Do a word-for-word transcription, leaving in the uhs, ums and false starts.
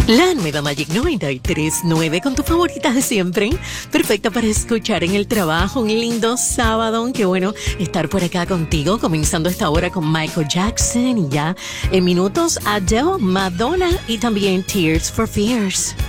La nueva Magic noventa y tres punto nueve con tu favorita de siempre. Perfecta para escuchar en el trabajo. Un lindo sábado. Qué bueno estar por acá contigo. Comenzando esta hora con Michael Jackson. Y ya en minutos Adele, Madonna y también Tears for Fears.